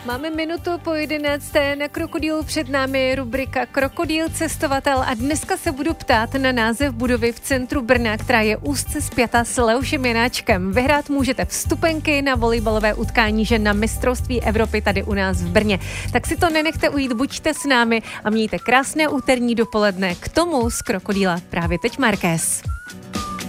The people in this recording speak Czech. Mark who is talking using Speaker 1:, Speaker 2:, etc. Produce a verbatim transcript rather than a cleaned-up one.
Speaker 1: Máme minutu po jedenácté na Krokodýlu, před námi rubrika Krokodýl cestovatel a dneska se budu ptát na název budovy v centru Brna, která je úzce spjata s Leošem Janáčkem. Vyhrát můžete vstupenky na volejbalové utkání žen na mistrovství Evropy tady u nás v Brně. Tak si to nenechte ujít, buďte s námi a mějte krásné úterní dopoledne. K tomu z Krokodýla právě teď Markéz.